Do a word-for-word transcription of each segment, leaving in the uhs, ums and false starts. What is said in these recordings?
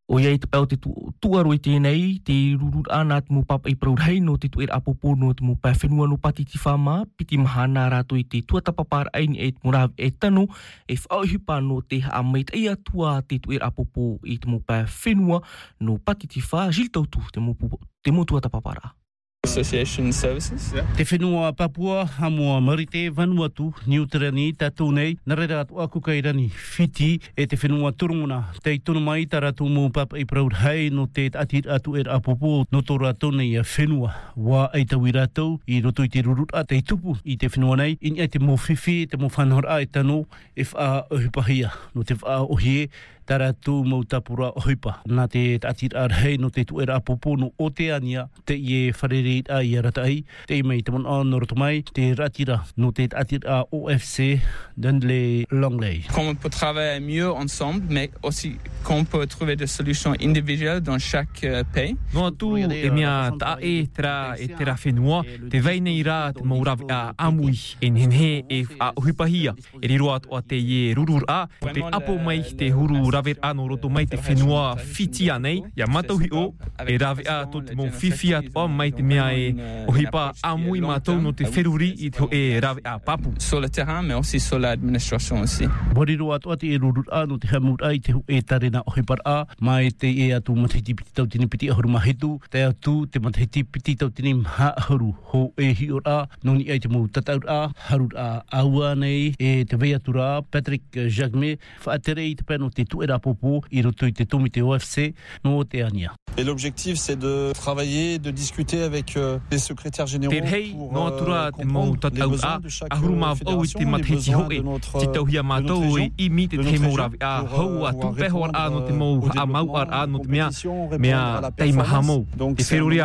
O iei te pau te tuaro i tēnei, te rurur ana te mo papa i praurhei no te tuera apopo no te mo pā whenua no pati ti whama, piti mahana rātou i te tuatapapara aini e te morawe e tano, e whaohipa no te haameit e atua te tuera apopo i te mo pā whenua no pati ti wha, Gilles Tautu, te mo, te mo tuatapapara. Association services. Yeah. Te whenua Papua, Hamoa Marite, Vanuatu, Niuterani, tātou nei, narera atu aku kairani, whiti, e te whenua turunguna. Tei tonu mai taratu mō papa i praurhei no te atir atu er apopo, no tō rātou nei a whenua. Wā ei tau i rātou, i roto i te rurut a tei tupu i te whenua nei, ini e te mō whiwhi, te mō whanhora e tano, e wha ohipahia, no te wha ohie, taratu mō tapura ohipa. Nā te atir arhei no te tuera apopo no o te ania, te ie wharere a i aratai, te mei te mon an roto mai, te ratira no te atir a O F C, Dundley Longley. Comment on peut travailler mieux ensemble, mais aussi qu'on peut trouver des solutions individuelles dans chaque uh, pays. No tu e mea ta e tra e tera whenua, te veinei rā te maurawe a amui, e nhenhe e a ohipahia, e riro atu a te ie rurur a, te apo mai te huru rawe ano roto mai te whenua whiti anei, ia matauhi o, e rawe a to te mō whiwhi atu a mai te mea e ohipa amui mātou no te wheruri i te e rawe a papu. Sur le terrain, mais aussi sur l'administration aussi. Moriro atu ati e rurur a no te hamur ai te e tarena ohipar a, mai te e atu matahiti piti tau tini piti ahuru mahitu, te atu te matahiti piti tau tini mha ahuru ho e hior a, noni ai te mō tataur a, harur a aua nei, e te veiatura Patrick Jagme, whaatere i te pēno te tuera popo, i roto i te tomi te O F C, no te ania. Et l'objectif, c'est de travailler, de discuter avec euh, les secrétaires généraux pour euh, comprendre les besoins de chaque fédération, les besoins de notre, de notre région, de notre région, pour euh, pouvoir répondre euh, au développement, aux compétitions, répondre à la performance. Donc, c'est vraiment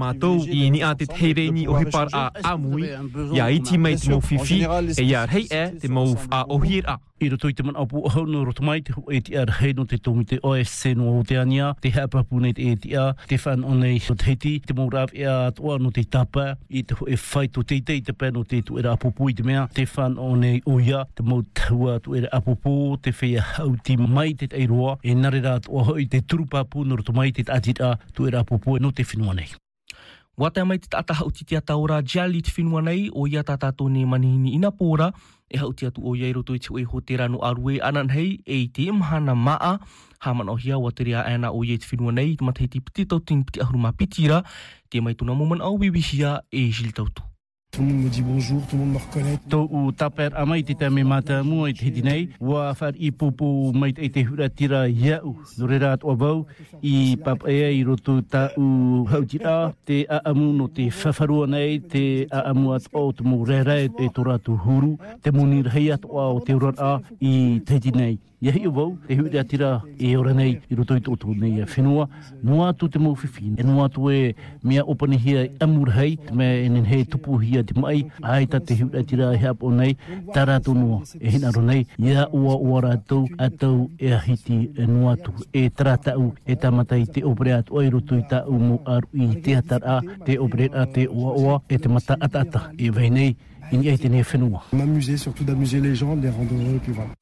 des privilégiés de pouvoir échanger sur les besoins qu'on a. Bien sûr, en général, les spécificités sont semblables. I roto i te man apu ahau no roto mai te hu e ti ar hei no te tomi te O F C no o te ania, te hapapu nei te e ti a, te whan o nei o te heti, te maurav e a toa no te tapa, i te hu e whai to teitei te pēno te tu era apupu i te mea, te whan o nei oia, te mau taua tu era apupu, te whea hau ti mai te eiroa, e narera toa hoi te turupapu no roto mai te atira tu era apupu no te whinua nei. Wata mai te tata hau ti te ataora jali te whinua nei, o ia tatato ne manihini ina pōra, e hau ti atu o iairo to i te oe ho te rano arue anan hei, e te imhana maa, haman o hia wa te rea ana o ia te whinua nei, te matahiti piti tau tini piti ahuruma pitira, te mai tuna moman au wibihia e Gilles Tautu. Tout le monde me dit bonjour, tout le monde me reconnaît. Tō u taper a mai te tame mata mua i te hiti nei, wa whar i pupu mai te te hura tira iau, nore rā toa vau, i pap ea i roto ta u hautira, te a amu no te whawharua nei, te a amu at o te mo rere e tō rātu huru, te moni rhei at o te uran a i te hiti nei. Ia hi o vau, te hura tira e ora nei, i roto i tōtou nei a whenua, noa tu te mo whiwhi, e noa tu e mea opani hia amur hei, me enen hei tupu hia te mai, ai ta te hura tira e hap o nei, tā rātou noa e hinaro nei, ia ua ua rātou, atau e ahiti e noa tu, e taratau, e tamatai te opere atu ai roto i tāu mo aru i te atara, te opere a te ua ua, e te mata atata, e vei nei, ini ai te ne whenua. M'amuser, surtout d'amuser les gens, de les rendre heureux, puis voilà.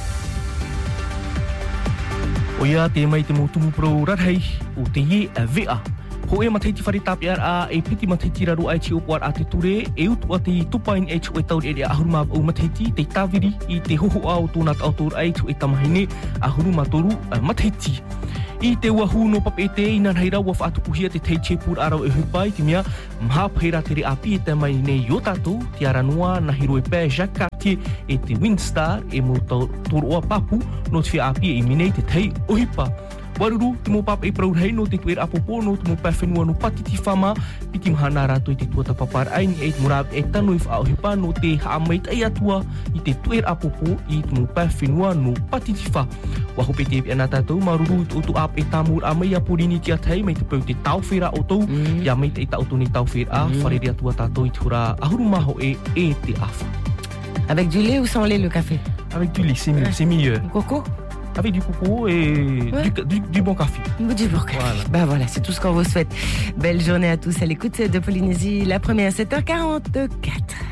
O ia te mai te motumu pro rarhei o te ie a vea. Ho e mataiti whare tapi ar a e piti mataiti raru ai ti opu ar a te ture e utu a te tupain e tu e tauri e ahuruma au mataiti te tawiri i te hoho au tōna tautor ai tu e tamahine ahuruma toru mataiti. I te wahu no pape te inan heira wa whaatupuhia te tei chepur arau e hupai te mea mha pheira te re api e te mai nei o tātou te aranua na hiro e pē Jacques Cartier e te Windstar e mo toroa papu no te whia api e minei te tei ohipa. Waruru, te mō papa e praurhei no te tuera apopo no te mō pāwhenua no pati ti whama, piti mahana rātou i te tuata papar aini e te mōrawe e tano i whaohipa no te haamait ei atua i te tuera apopo i te mō pāwhenua no pati ti wha. Wahope te epi ana tātou, maruru i te otu ap e tāmur a mei a porini ti atei, mei te pau te tauwhera o tau, mm. ia mei te i tauto ni tauwhera, mm. wharere atua tātou i te hura ahurumaho e e te awha. Avec du lait ou sans lait le café? Avec du lait, c'est mieux. C'est mieux. Coco? Avec du coco et ouais. du, du, du bon café. Du bon café. Voilà. Bah voilà, c'est tout ce qu'on vous souhaite. Belle journée à tous à l'écoute de Polynésie, la première sept heures quarante-quatre.